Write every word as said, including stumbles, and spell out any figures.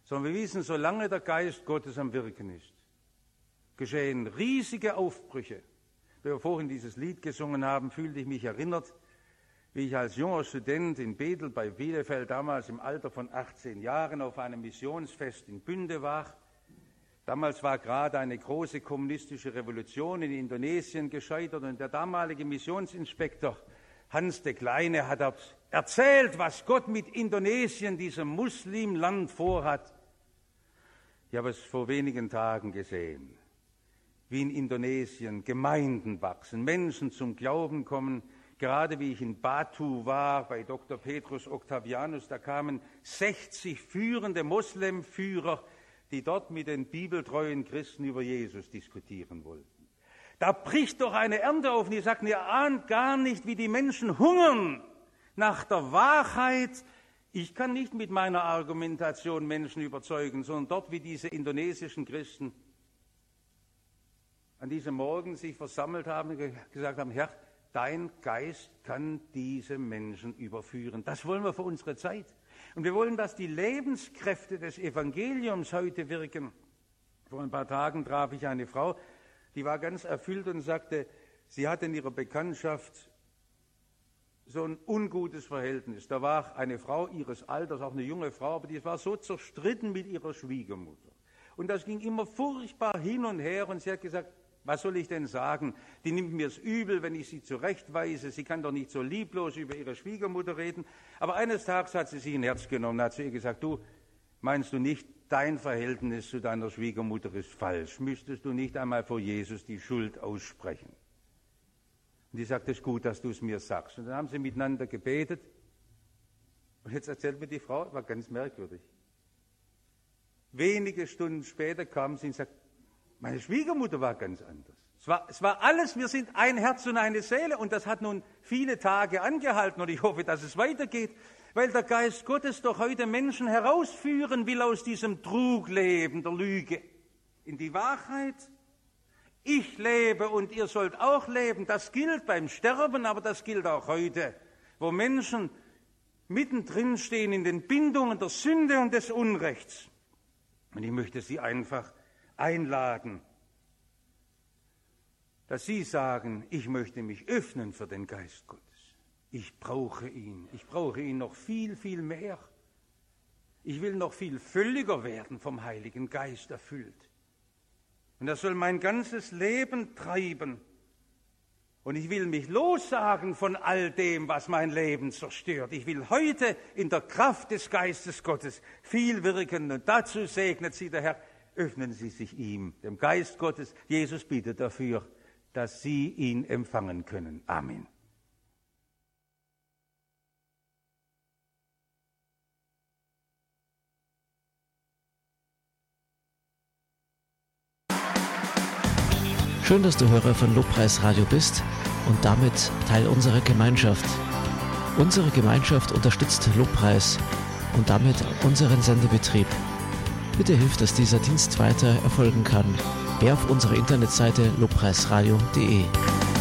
sondern wir wissen, solange der Geist Gottes am Wirken ist, geschehen riesige Aufbrüche. Wie wir vorhin dieses Lied gesungen haben, fühlte ich mich erinnert, wie ich als junger Student in Bethel bei Bielefeld damals im Alter von achtzehn Jahren auf einem Missionsfest in Bünde war. Damals war gerade eine große kommunistische Revolution in Indonesien gescheitert und der damalige Missionsinspektor Hans de Kleine hat erzählt, was Gott mit Indonesien, diesem Muslimland, vorhat. Ich habe es vor wenigen Tagen gesehen, wie in Indonesien Gemeinden wachsen, Menschen zum Glauben kommen. Gerade wie ich in Batu war, bei Doktor Petrus Octavianus, da kamen sechzig führende Moslemführer, die dort mit den bibeltreuen Christen über Jesus diskutieren wollten. Da bricht doch eine Ernte auf und die sagten, ihr ahnt gar nicht, wie die Menschen hungern nach der Wahrheit. Ich kann nicht mit meiner Argumentation Menschen überzeugen, sondern dort wie diese indonesischen Christen an diesem Morgen sich versammelt haben und gesagt haben, Herr, dein Geist kann diese Menschen überführen. Das wollen wir für unsere Zeit. Und wir wollen, dass die Lebenskräfte des Evangeliums heute wirken. Vor ein paar Tagen traf ich eine Frau, die war ganz erfüllt und sagte, sie hatte in ihrer Bekanntschaft so ein ungutes Verhältnis. Da war eine Frau ihres Alters, auch eine junge Frau, aber die war so zerstritten mit ihrer Schwiegermutter. Und das ging immer furchtbar hin und her und sie hat gesagt, was soll ich denn sagen? Die nimmt mir's übel, wenn ich sie zurechtweise. Sie kann doch nicht so lieblos über ihre Schwiegermutter reden. Aber eines Tages hat sie sich ein Herz genommen, hat zu ihr gesagt, du, meinst du nicht, dein Verhältnis zu deiner Schwiegermutter ist falsch? Müsstest du nicht einmal vor Jesus die Schuld aussprechen? Und die sagt, es ist gut, dass du es mir sagst. Und dann haben sie miteinander gebetet. Und jetzt erzählt mir die Frau, war ganz merkwürdig. Wenige Stunden später kam sie und sagt, meine Schwiegermutter war ganz anders. Es war, es war alles, wir sind ein Herz und eine Seele. Und das hat nun viele Tage angehalten. Und ich hoffe, dass es weitergeht. Weil der Geist Gottes doch heute Menschen herausführen will aus diesem Trugleben, der Lüge, in die Wahrheit. Ich lebe und ihr sollt auch leben. Das gilt beim Sterben, aber das gilt auch heute, wo Menschen mittendrin stehen in den Bindungen der Sünde und des Unrechts. Und ich möchte Sie einfach einladen, dass Sie sagen, ich möchte mich öffnen für den Geist Gottes. Ich brauche ihn. Ich brauche ihn noch viel, viel mehr. Ich will noch viel völliger werden, vom Heiligen Geist erfüllt. Und er soll mein ganzes Leben treiben. Und ich will mich lossagen von all dem, was mein Leben zerstört. Ich will heute in der Kraft des Geistes Gottes viel wirken. Und dazu segnet Sie der Herr. Öffnen Sie sich ihm, dem Geist Gottes. Jesus bittet dafür, dass Sie ihn empfangen können. Amen. Schön, dass du Hörer von Lobpreis Radio bist und damit Teil unserer Gemeinschaft. Unsere Gemeinschaft unterstützt Lobpreis und damit unseren Sendebetrieb. Bitte hilf, dass dieser Dienst weiter erfolgen kann. Mehr auf unserer Internetseite lobpreisradio punkt de.